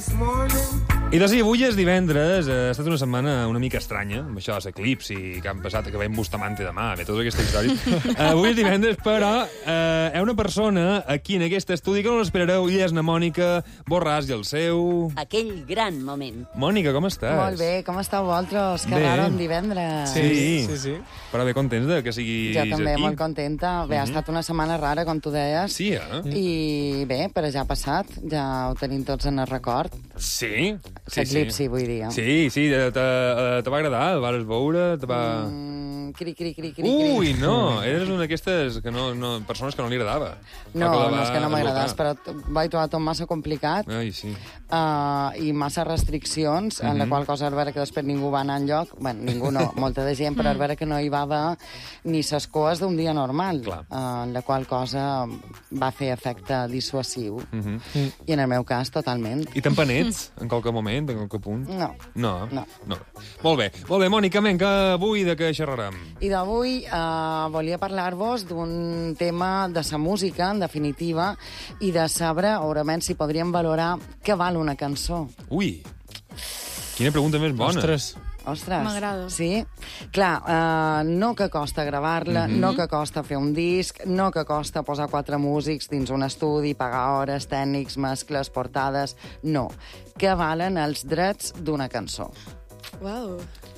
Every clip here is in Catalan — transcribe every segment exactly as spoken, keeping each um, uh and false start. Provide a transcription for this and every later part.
I doncs sí, avui és divendres, ha estat una setmana una mica estranya, amb això, l'eclipsi, que han passat, que veiem Bustamante demà, bé, tota aquesta història. uh, avui és divendres, però uh, hi ha una persona aquí en aquest estudi que no l'esperareu, i és na Mònica Borràs i el seu... Aquell gran moment. Mònica, com estàs? Molt bé, com esteu vosaltres? Que Bé. raro en divendres. Sí, sí, sí. Però bé, contents de que siguis Jo també, aquí. molt contenta. Bé, ha estat una setmana rara, com tu deies. Sí, eh? I bé, però ja ha passat, ja ho tenim tots en el record. Sí? Sí, L'eclipsi, vull dir. Sí, sí, te, te, te va agradar? El vas veure? Te va... Mm, cri, cri, cri, cri, Ui, cri. no, eres una d'aquestes que no, no, persones que no li agradava. No, que la no va és que no m'agradàs, esgotar. però t- vaig trobar tot massa complicat Ai, sí. uh, i massa restriccions, en la qual cosa, al veure que després ningú va anar enlloc, bueno, ningú no, molta de gent, però al veure que no hi va haver ni ses coes d'un dia normal, Clar. uh, en la qual cosa va fer efecte dissuasiu. Mhm. I en el meu cas, totalment. I te'n penets, en qualque moment, en qualque punt? No. No? No. no. Molt bé. Molt bé, Mònica, vinga, avui de què xerrarem? I d'avui eh, volia parlar-vos d'un tema de sa música, en definitiva, i de saber, obviament, si podríem valorar què val una cançó. Ui, quina pregunta més bona. Ostres. Ostres. M'agrada. Sí? Clar, eh, no que costa gravar-la, Mhm. no que costa fer un disc, no que costa posar quatre músics dins un estudi, pagar hores, tècnics, mescles, portades... No. Que valen els drets d'una cançó. Uau.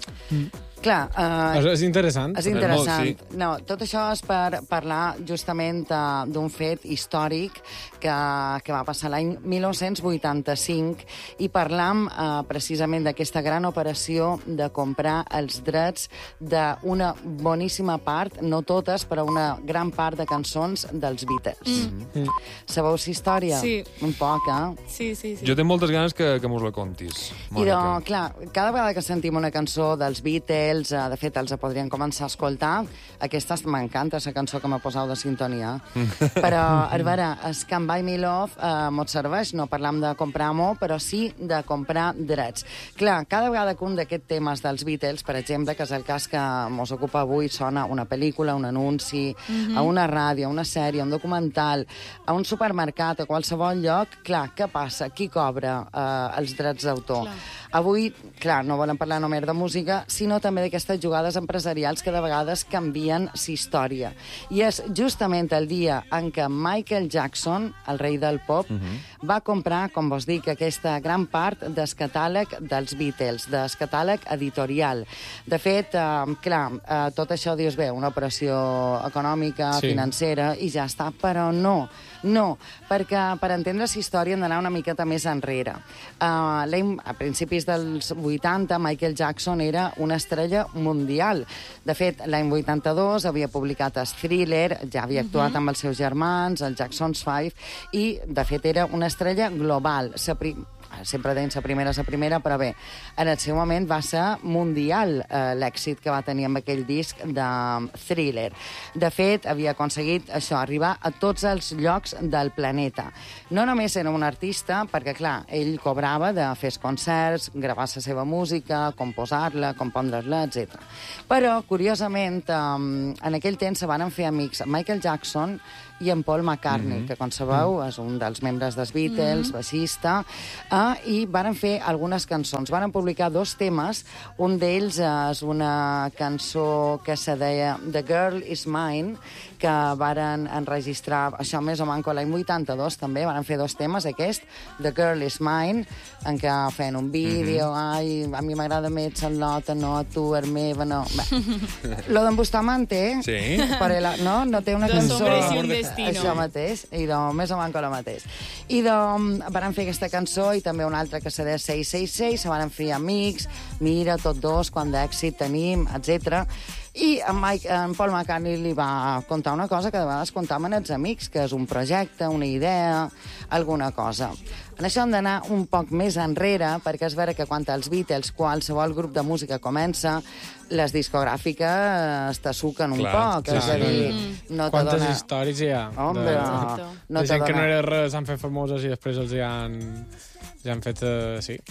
Clar, eh, És, és interessant. és És interessant. molt, No, tot això és per parlar justament uh, d'un fet històric que, que va passar l'any mil nou-cents vuitanta-cinc i parlam uh, precisament d'aquesta gran operació de comprar els drets d'una boníssima part, no totes, però una gran part de cançons dels Beatles. Mm. Sabeu si història? Sí. Un poc, eh? Sí, sí, sí. Jo tinc moltes ganes que, que mos la contis, I Mònica. doncs, clar, cada vegada que sentim una cançó dels Beatles, eh, de fet, els podríem començar a escoltar, aquesta m'encanta, la cançó que m'ha posat de sintonia. Però, a veure, el Can't Buy Me Love eh, mos serveix, no parlam de comprar amor, però sí de comprar drets. Clar, cada vegada que un d'aquests temes dels Beatles, per exemple, que és el cas que mos ocupa avui, sona una pel·lícula, un anunci, a una ràdio, a una sèrie, a un documental, a un supermercat, a qualsevol lloc, clar, què passa? Qui cobra eh, els drets d'autor? Clar. Avui, clar, no volem parlar només de música, sinó també d'aquestes jugades empresarials que de vegades canvien la història. I és justament el dia en què Michael Jackson, el rei del pop, va comprar, com vos dic, aquesta gran part del catàleg dels Beatles, del catàleg editorial. De fet, eh, clar, eh, tot això dius bé, una operació econòmica, Sí. financera, i ja està, però no. No, perquè per entendre la història hem d'anar una miqueta més enrere. Uh, a principis dels vuitanta, Michael Jackson era una estrella mundial. De fet, l'any vuitanta-dos havia publicat el Thriller, ja havia actuat amb els seus germans, el Jackson's Five, i, de fet, era una estrella global. Sa pri... Sempre deien la primera, la primera, però bé, en el seu moment va ser mundial eh, l'èxit que va tenir amb aquell disc de Thriller. De fet, havia aconseguit això, arribar a tots els llocs del planeta. No només era un artista, perquè, clar, ell cobrava de fer concerts, gravar la seva música, composar-la, compondre-la, etcètera. Però, curiosament, eh, en aquell temps se van fer amics Michael Jackson i en Paul McCartney, mm-hmm. que, com sabeu, és un dels membres dels Beatles, mm-hmm. baixista, eh, i varen fer algunes cançons. Varen publicar dos temes. Un d'ells és una cançó que se deia The Girl Is Mine, que varen enregistrar, això més o manco l'any vuitanta-dos, també, varen fer dos temes, aquest, The Girl Is Mine, en què feien un vídeo, mm-hmm. ai, a mi m'agrada més Charlotte, no, tu, és meva, no... Bé. Lo d'en Bustamante, Sí? per el, no? No té una Dos cançó... hombres y un destino. Això mateix, i de, més o manco el mateix. I de, van fer aquesta cançó i també una altra que se deia seis seis seis, se van fer amics, mira, tots dos, quant d'èxit tenim, etcètera. I en, Mike, en Paul McCartney li va contar una cosa que de vegades contaven els amics, que és un projecte, una idea, alguna cosa. En això hem d'anar un poc més enrere, perquè és vera que quan els Beatles, qualsevol grup de música comença, les discogràfiques t'assuquen un Clar, poc. sí, És a sí. dir, no te Quantes dona... històries hi ha? Home, de, Exacte. no de te gent que no dona... era res, s'han fet famoses i després els hi han, ja han fet... Uh, sí.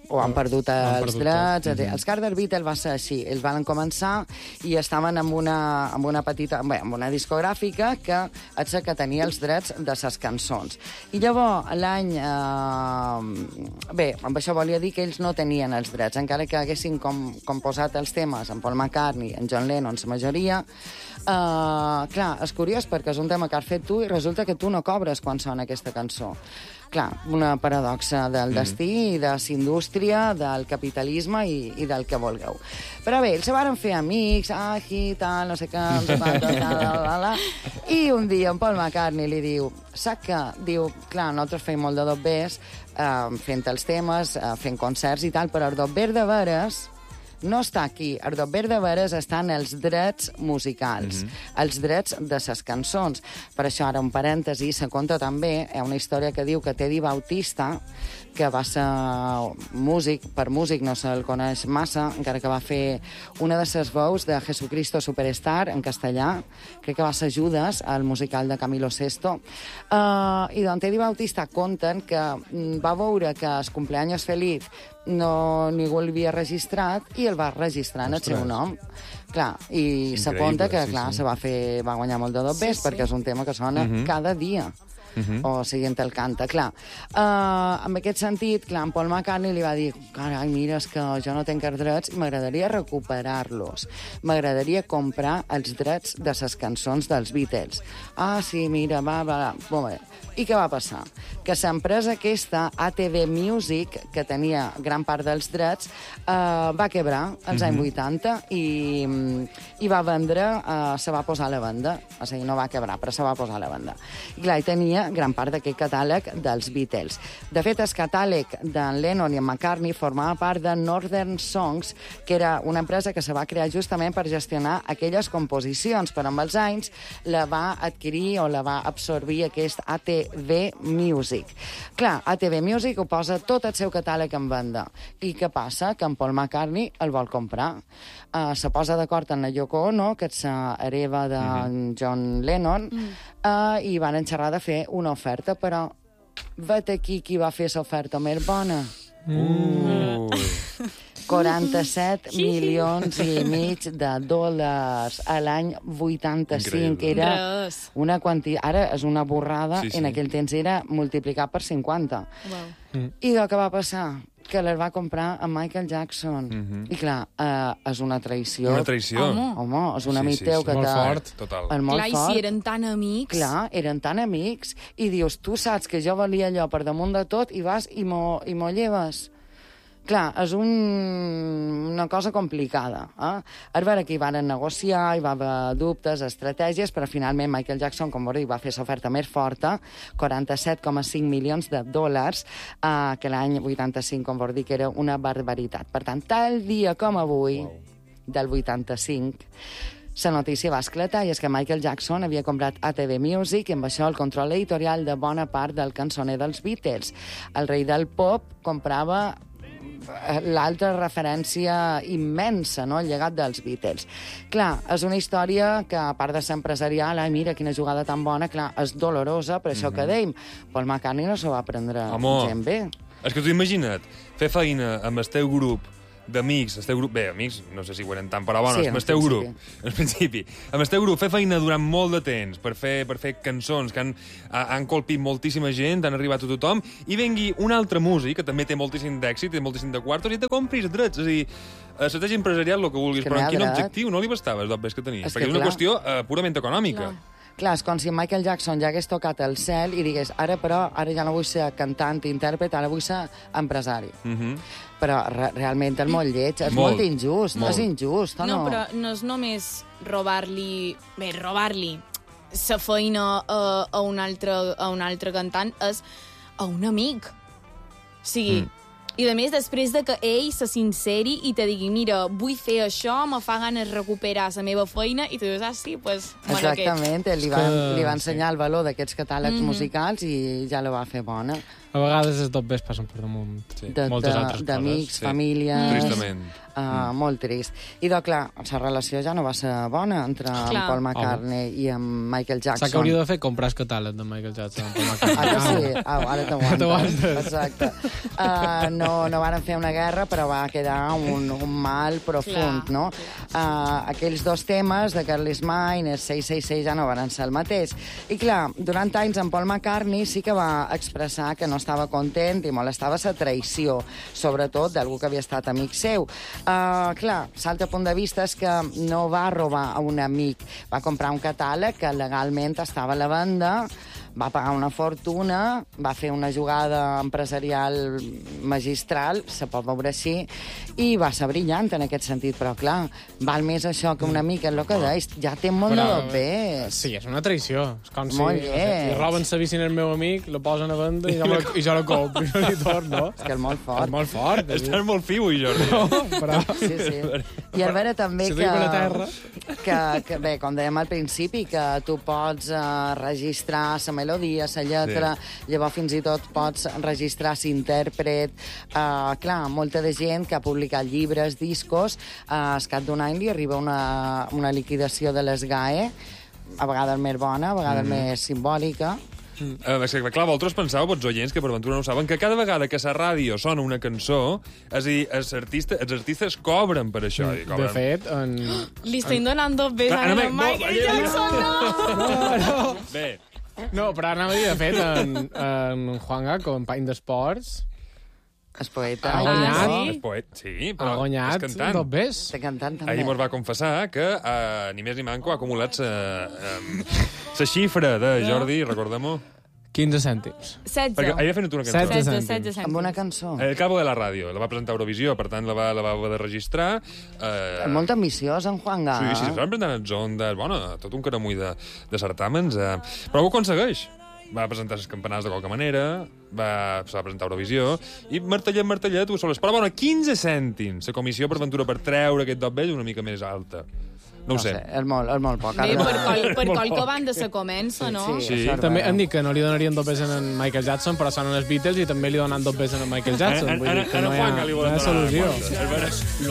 o han perdut han els perdut drets. tot. Mm -hmm. Els Carter Beatles va ser així. Ells van començar i estaven amb una, amb una petita... Bé, amb una discogràfica que, que tenia els drets de ses cançons. I llavors, l'any... Eh, bé, amb això volia dir que ells no tenien els drets, encara que haguessin com, composat els temes en Paul McCartney, en John Lennon, la majoria. Eh, clar, és curiós perquè és un tema que has fet tu i resulta que tu no cobres quan sona aquesta cançó. Clar, una paradoxa del destí, i de la indústria, del capitalisme i, i del que vulgueu. Però bé, ells se varen fer amics, ah, aquí, tal, no sé què, no sé quant, tal, tal, tal, tal, i un dia en Paul McCartney li diu, saps què? Diu, clar, nosaltres feim molt de dobbers, eh, fent els temes, eh, fent concerts i tal, però el dobber de veres no està aquí. El dobber de veres estan els drets musicals, mm -hmm. els drets de ses cançons. Per això, ara un parèntesi, se conta també, hi ha una història que diu que Teddy Bautista, que va ser músic, per músic no se'l coneix massa, encara que va fer una de ses veus de Jesucristo Superstar en castellà, crec que va ser Judas, el musical de Camilo Sesto. Uh, I doncs Teddy Bautista conten que va veure que el cumpleaños feliz no ningú l'havia registrat i el va registrar en el seu nom. Clar, i se conta que, sí, clar, sí. se va fer, va guanyar molt de dobbers, Sí, sí. perquè és un tema que sona Mhm. cada dia. Mhm. O sigui, el canta, clar. Uh, en aquest sentit, clar, en Paul McCartney li va dir, carai, mira, és que jo no tinc els drets i m'agradaria recuperar-los. M'agradaria comprar els drets de les cançons dels Beatles. Ah, sí, mira, va, va, molt bé. I què va passar? Que l'empresa aquesta, A T V Music, que tenia gran part dels drets, uh, va quebrar als anys vuitanta i, i va vendre, uh, se va posar a la venda. O sigui, no va quebrar, però se va posar a la venda. I clar, hi tenia gran part d'aquest catàleg dels Beatles. De fet, el catàleg d'en Lennon i en McCartney formava part de Northern Songs, que era una empresa que se va crear justament per gestionar aquelles composicions, però amb els anys la va adquirir o la va absorbir aquest A T V Music. Clar, A T V Music ho posa tot el seu catàleg en venda. I què passa? Que en Paul McCartney el vol comprar. Uh, se posa d'acord amb la Yoko Ono, que és hereva de mm -hmm. John Lennon, mm. uh, i van xerrar de fer una oferta, però vet aquí qui va fer l'oferta més bona. Uh. quaranta-set milions i mig de dòlars a l'any vuitanta-cinc. Increïble. Era Res. una quantitat... Ara és una borrada, Sí, sí. en aquell temps era multiplicat per cinquanta. Wow. I el que va passar? Que les va comprar a Michael Jackson. Mhm. I clar, eh, és una traïció. Una traïció. Home. Home, és un Sí, amic sí, teu sí. que Molt t'ha... fort. Total. És molt Clar, i fort. si eren tan amics... Clar, eren tan amics. I dius, tu saps que jo valia allò per damunt de tot i vas i m'ho i m'ho lleves. Clar, és un, una cosa complicada. Eh? A veure, aquí van negociar, hi va haver dubtes, estratègies, però finalment Michael Jackson, com vos dic, va fer l'oferta més forta, quaranta-set coma cinc milions de dòlars, eh, que l'any vuitanta-cinc, com vos dic, era una barbaritat. Per tant, tal dia com avui, wow. del vuitanta-cinc, la notícia va esclatar i és que Michael Jackson havia comprat A T V Music i amb això el control editorial de bona part del cançoner dels Beatles. El rei del pop comprava l'altra referència immensa, no?, el llegat dels Beatles. Clar, és una història que, a part de ser empresarial, ai, mira, quina jugada tan bona, clar, és dolorosa, per això mm -hmm. que dèiem, Paul McCartney no s'ho va prendre Home, gent bé. És que tu imagina't fer feina amb el teu grup d'amics, el teu grup... Bé, amics, no sé si ho eren tant, però bueno, Sí, amb en el teu principi. grup, en principi, amb el teu grup, fer feina durant molt de temps per fer, per fer cançons que han, han colpit moltíssima gent, han arribat a tothom, i vengui un altre músic, que també té moltíssim d'èxit, té moltíssim de quartos, i te compris drets. És a dir, estratègia empresarial, el que vulguis, Que però n'hi amb ha quin dret. objectiu? No li bastava els dobbers que tenia? És Perquè que és una clar. qüestió uh, purament econòmica. Clar. Clar, és com si Michael Jackson ja hagués tocat el cel i digués, ara però, ara ja no vull ser cantant, intèrpret, ara vull ser empresari. Uh -huh. Però re realment és molt lleig, és Molt, molt, injust, molt. és injust, o no? No, però no és només robar-li... Bé, robar-li la feina a, a, un altre, a un altre cantant, és a un amic. O sigui... Mm. I, a més, després de que ell se sinceri i te digui, mira, vull fer això, me fa ganes recuperar la meva feina, i tu dius, ah, sí, doncs... Pues, Exactament, li, va, que- li va ensenyar sí. el valor d'aquests catàlegs Mhm. musicals i ja la va fer bona. A vegades els dobbers passen per damunt Sí. de- moltes de- altres d'amics, coses. Sí. famílies... Tristament. Uh, molt trist. I, doncs, clar, la relació ja no va ser bona entre en Clar. Paul McCartney i en Michael Saps Jackson. que hauria de fer? Comprar el catàleg de Michael Jackson. Ah, que sí? Ah, ara t'aguantes. T'aguantes. Exacte. Uh, no, no van fer una guerra, però va quedar un, un mal profund, Clar, no? Uh, aquells dos temes, de Carly's Mine, el sis sis sis, ja no van ser el mateix. I, clar, durant anys en Paul McCartney sí que va expressar que no estava content i molestava la traïció, sobretot d'algú que havia estat amic seu. Uh, clar, l'altre punt de vista és que no va robar a un amic, va comprar un catàleg que legalment estava a la venda, va pagar una fortuna, va fer una jugada empresarial magistral, se pot veure així, i va ser brillant en aquest sentit, però clar, val més això que un amic, és el que deies, ja té molt de dobbers. Sí, és una traïció. És com si, Molt no sé, lleig. li roben la bici al meu amic, la posen a venda i jo, la, i jo la compro i no li torno. És que és molt És fort. molt fort. Estàs molt fiu, Jordi. No, però... Sí, sí. I a veure també Si que, dic per la terra. que, que, bé, com dèiem al principi, que tu pots uh, registrar la melodia, la lletra, sí. Llavors fins i tot pots registrar l'intèrpret. Uh, clar, molta de gent que ha publicat llibres, discos, uh, al cap d'un any li arriba una, una liquidació de les G A E, a vegades més bona, a vegades mm. més simbòlica. Uh, és que, clar, vosaltres penseu, vots oients, que per ventura no ho saben, que cada vegada que a la ràdio sona una cançó, és a dir, els artistes, els artistes cobren per això. I De cobren... fet, en... Li estic donant dos bes Clar, a no, en no, Michael no, Jackson, no! No, no. Bé, No, però anava a dir, de fet, en, en Juan Gaco, en Pany d'Esports, El poeta. Ha i guanyat. això. sí? és poet, sí, ha però guanyat és cantant. dos bes. De cantant també. Ahir mos va confessar que uh, ni més ni manco ha acumulat la xifra de Jordi, recordem-ho. quinze cèntims. setze. Perquè ahir ha fet una cançó. Setze. setze, cèntims. setze cèntims. Amb una cançó. El cabo de la ràdio, la va presentar a Eurovisió, per tant la va, la va haver de registrar. Eh, És molt ambiciós, en Juan Gaco. Sí, sí, s'estan presentant les ondes, bueno, tot un caramull de, de certàmens, eh, però ho aconsegueix. Va presentar les campanades de qualque manera, va, se va presentar a Eurovisió, i martellet, martellet, ho sols. Però, bueno, quinze cèntims. La comissió per Ventura per treure aquest dot vell és una mica més alta. No, No ho sé. sé, és molt, és molt poc. Bé, Ara- per, qual, per Molt qualque poc. banda se comença, no? Sí, Sí. això és També vera. han dit que no li donarien dos bes a en Michael Jackson, però són els Beatles i també li donen dos bes a en Michael Jackson. En, Vull en, dir que en, no en hi ha, Juan que li no hi volen ha donar la solució. quarta. És vera.